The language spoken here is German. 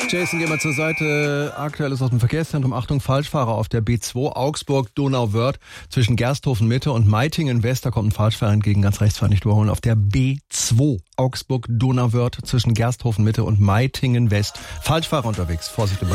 Jason, geh mal zur Seite. Aktuelles aus dem Verkehrszentrum. Achtung, Falschfahrer auf der B2 Augsburg-Donauwörth zwischen Gersthofen Mitte und Meitingen West. Da kommt ein Falschfahrer entgegen, ganz rechts fahren, nicht überholen. Auf der B2 Augsburg-Donauwörth zwischen Gersthofen Mitte und Meitingen West. Falschfahrer unterwegs. Vorsicht dabei.